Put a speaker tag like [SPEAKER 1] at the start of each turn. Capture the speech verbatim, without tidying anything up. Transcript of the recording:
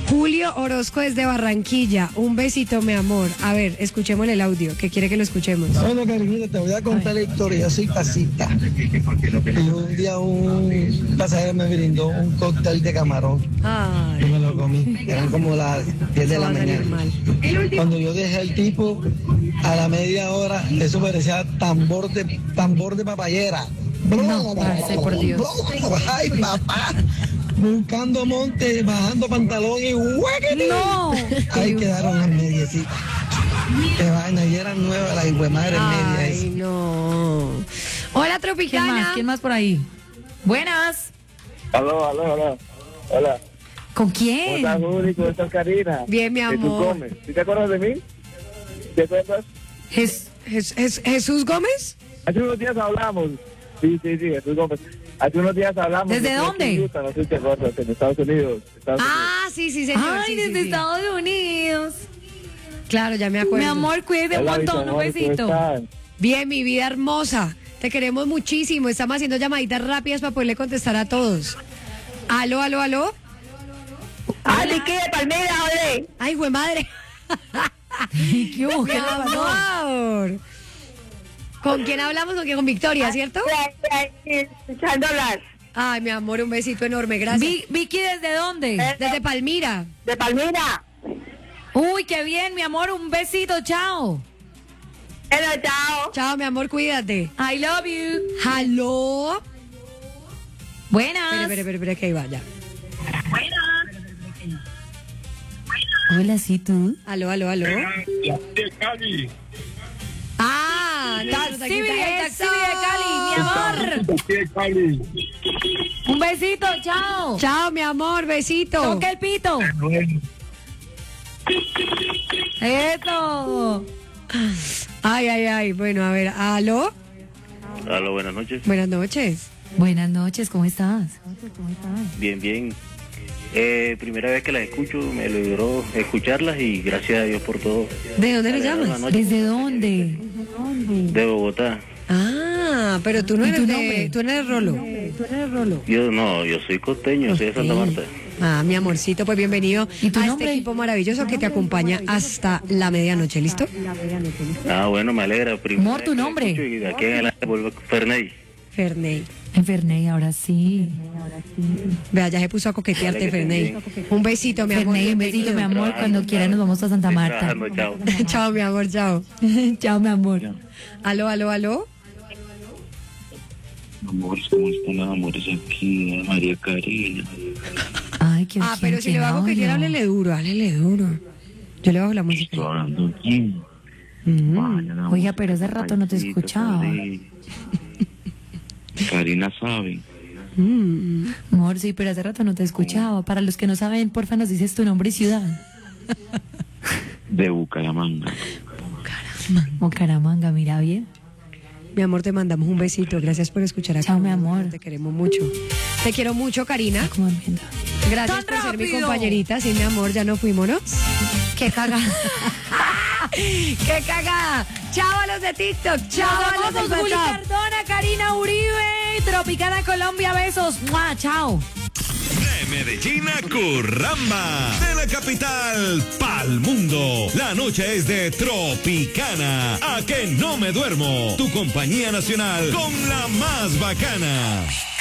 [SPEAKER 1] Julio Orozco desde Barranquilla. Un besito, mi amor. A ver, escuchemos el audio, que quiere que lo escuchemos.
[SPEAKER 2] Bueno, cariñito, te voy a contar la historia. Yo soy taxista. Y un día un pasajero me brindó un cóctel de camarón.
[SPEAKER 1] Ay.
[SPEAKER 2] Yo me lo comí. Eran como las diez de
[SPEAKER 1] Eso
[SPEAKER 2] la
[SPEAKER 1] va a salir
[SPEAKER 2] mañana.
[SPEAKER 1] mal.
[SPEAKER 2] Cuando yo dejé al tipo, a la media hora, eso parecía tambor de, tambor de papayera.
[SPEAKER 1] No, parce, por Dios.
[SPEAKER 2] Ay, papá. Buscando monte, bajando pantalón y ¡huequete!
[SPEAKER 1] No.
[SPEAKER 2] Ahí quedaron las mediecitas. Qué vaina, y eran nuevas las hijuemadres medias.
[SPEAKER 1] Ay, no. Hola,
[SPEAKER 3] ¿Quién
[SPEAKER 1] Tropicana.
[SPEAKER 3] más? ¿Quién más por ahí? Buenas.
[SPEAKER 4] Aló, aló, aló. Hola.
[SPEAKER 3] ¿Con
[SPEAKER 4] ¿Cómo
[SPEAKER 3] quién?
[SPEAKER 4] estás, Juli? ¿Cómo estás, Karina?
[SPEAKER 1] Bien, mi
[SPEAKER 4] Jesús
[SPEAKER 1] amor.
[SPEAKER 4] Gómez. ¿Sí te acuerdas de mí? ¿Te acuerdas?
[SPEAKER 3] Jes-
[SPEAKER 1] Jes- Jes- ¿Jesús Gómez?
[SPEAKER 4] Hace unos días hablamos. Sí, sí, sí, Jesús Gómez. Hace unos días hablamos.
[SPEAKER 3] ¿Desde
[SPEAKER 4] Yo estoy
[SPEAKER 3] dónde?
[SPEAKER 4] en Utah, no sé si te acuerdas, en Estados Unidos. Estados
[SPEAKER 1] Ah, sí, sí, señor.
[SPEAKER 3] Ay,
[SPEAKER 1] sí, sí,
[SPEAKER 3] desde
[SPEAKER 1] sí.
[SPEAKER 3] Estados Unidos.
[SPEAKER 1] Claro, ya me acuerdo.
[SPEAKER 3] Mi amor, cuídate
[SPEAKER 4] Unidos.
[SPEAKER 3] un
[SPEAKER 4] Hola, mis
[SPEAKER 3] montón, un
[SPEAKER 4] amores, ¿cómo
[SPEAKER 3] besito.
[SPEAKER 4] están?
[SPEAKER 1] Bien, mi vida hermosa. Te queremos muchísimo. Estamos haciendo llamaditas rápidas para poderle contestar a todos. Aló, aló, aló.
[SPEAKER 5] Ah, Liqui de Palmira, ole.
[SPEAKER 1] Ay, güey madre.
[SPEAKER 3] ¿Qué hubo?
[SPEAKER 1] Mi
[SPEAKER 3] ¿Qué le pasó?
[SPEAKER 1] amor. ¿Con quién hablamos? ¿Con quién? Con Victoria, ¿cierto?
[SPEAKER 5] Escuchándolas.
[SPEAKER 1] Ay, mi amor, un besito enorme. Gracias.
[SPEAKER 3] Vi- Vicky, ¿desde dónde?
[SPEAKER 1] Desde Palmira.
[SPEAKER 5] De Palmira.
[SPEAKER 3] Uy, qué bien, mi amor, un besito, chao.
[SPEAKER 5] Pero chao.
[SPEAKER 1] Chao, mi amor, cuídate.
[SPEAKER 3] I love you.
[SPEAKER 1] Aló.
[SPEAKER 3] Buenas.
[SPEAKER 1] Espera, espera, espera, espera, que ahí vaya.
[SPEAKER 3] Hola, ¿sí tú?
[SPEAKER 1] Aló, aló, aló. Ah, nuestro
[SPEAKER 3] Taxi de
[SPEAKER 1] taquita.
[SPEAKER 3] Taxi de Cali, mi amor. Un besito, chao.
[SPEAKER 1] Chao, mi amor, besito.
[SPEAKER 3] Toca el pito. Eso.
[SPEAKER 1] Ay, ay, ay. Bueno, a ver, aló.
[SPEAKER 6] Aló, buenas noches.
[SPEAKER 1] Buenas noches.
[SPEAKER 3] Buenas noches, ¿cómo estás?
[SPEAKER 6] Bien, bien. Eh, primera vez que las escucho, me logró escucharlas y gracias a Dios por todo.
[SPEAKER 1] ¿De dónde nos
[SPEAKER 6] Buenas
[SPEAKER 1] llamas?
[SPEAKER 6] noches.
[SPEAKER 3] ¿Desde dónde?
[SPEAKER 6] De Bogotá.
[SPEAKER 1] Ah, pero tú no
[SPEAKER 3] ¿Y
[SPEAKER 1] eres
[SPEAKER 3] tu
[SPEAKER 1] de,
[SPEAKER 3] nombre?
[SPEAKER 1] tú no eres Rolo. Tú no eres Rolo.
[SPEAKER 6] Yo no, yo soy costeño, soy de Santa Marta.
[SPEAKER 1] Ah, mi amorcito, pues bienvenido
[SPEAKER 3] ¿Y tu
[SPEAKER 1] a
[SPEAKER 3] nombre?
[SPEAKER 1] este equipo maravilloso que te acompaña hasta la medianoche, ¿listo?
[SPEAKER 6] Ah, bueno, me alegra. Primera
[SPEAKER 3] Amor,
[SPEAKER 6] vez
[SPEAKER 3] ¿tu
[SPEAKER 6] que las
[SPEAKER 3] nombre?
[SPEAKER 6] escucho y de aquí en adelante vuelvo Ferney.
[SPEAKER 1] Ferney.
[SPEAKER 3] En Ferney, ahora sí.
[SPEAKER 1] Vea, ya se puso a coquetearte,
[SPEAKER 6] Dale, que
[SPEAKER 1] Ferney.
[SPEAKER 6] estés
[SPEAKER 1] Un besito, mi amor.
[SPEAKER 3] Ferney, un besito, mi
[SPEAKER 1] bienvenido.
[SPEAKER 3] amor. Cuando quiera nos vamos a Santa
[SPEAKER 6] Estoy
[SPEAKER 3] Marta.
[SPEAKER 6] trabajando, chao.
[SPEAKER 1] Chao, mi amor, chao.
[SPEAKER 3] Chao, mi amor.
[SPEAKER 1] Aló, aló, aló.
[SPEAKER 7] Amores, ¿cómo están los amores aquí? María Karina.
[SPEAKER 3] Ay, qué
[SPEAKER 1] Ah, pero si le bajo que quiera, háblele duro, háblele duro. Yo le bajo la música.
[SPEAKER 7] Estoy hablando bien.
[SPEAKER 1] Mm.
[SPEAKER 7] Vayan a
[SPEAKER 3] Oiga,
[SPEAKER 7] un
[SPEAKER 3] pero hace rato no te
[SPEAKER 7] paisito
[SPEAKER 3] escuchaba.
[SPEAKER 7] por ahí. Karina sabe.
[SPEAKER 1] Mm.
[SPEAKER 3] Amor, sí, pero hace rato no te escuchaba. Para los que no saben, porfa, nos dices tu nombre y ciudad.
[SPEAKER 7] De Bucaramanga.
[SPEAKER 3] Bucaramanga, mira bien.
[SPEAKER 1] Mi amor, te mandamos un besito. Gracias por escuchar acá.
[SPEAKER 3] Chao, mi amor.
[SPEAKER 1] Te queremos mucho. Te quiero mucho, Karina.
[SPEAKER 3] ¿Cómo anda?
[SPEAKER 1] Gracias
[SPEAKER 3] ¡Tan
[SPEAKER 1] por ser mi
[SPEAKER 3] rápido!
[SPEAKER 1] compañerita. Sí, mi amor, ya no fuimos, ¿no?
[SPEAKER 3] ¡Qué cagada!
[SPEAKER 1] ¡Qué cagada! ¡Chao a los de TikTok! ¡Chao
[SPEAKER 3] Chao,
[SPEAKER 1] a los de
[SPEAKER 3] famosos, Juli
[SPEAKER 1] WhatsApp!
[SPEAKER 3] Cardona, Karina Uribe, Tropicana Colombia, besos. ¡Mua! Chao.
[SPEAKER 8] De Medellín a Curramba, de la capital pa'l mundo. La noche es de Tropicana. A que no me duermo. Tu compañía nacional con la más bacana.